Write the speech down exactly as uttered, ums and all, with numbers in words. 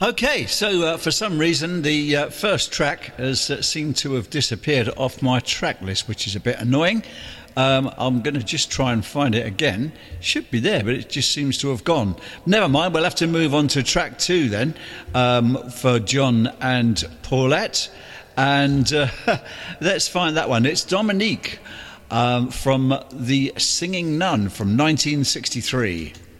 Okay, so uh, for some reason the uh, first track has uh, seemed to have disappeared off my track list, which is a bit annoying. Um, I'm going to just try and find it again. Should be there, but it just seems to have gone. Never mind, we'll have to move on to track two then, um, for John and Paulette. And uh, let's find that one. It's Dominique um, from The Singing Nun from nineteen sixty-three.